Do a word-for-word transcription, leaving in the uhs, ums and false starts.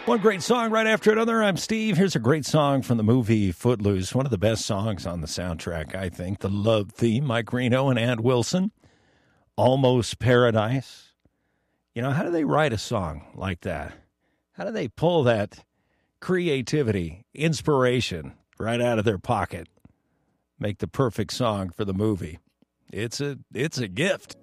One great song right after another. I'm Steve. Here's a great song from the movie Footloose. One of the best songs on the soundtrack, I think. The love theme, Mike Reno and Ann Wilson. Almost Paradise. You know, how do they write a song like that? How do they pull that creativity, inspiration right out of their pocket? Make the perfect song for the movie. It's a, it's a gift.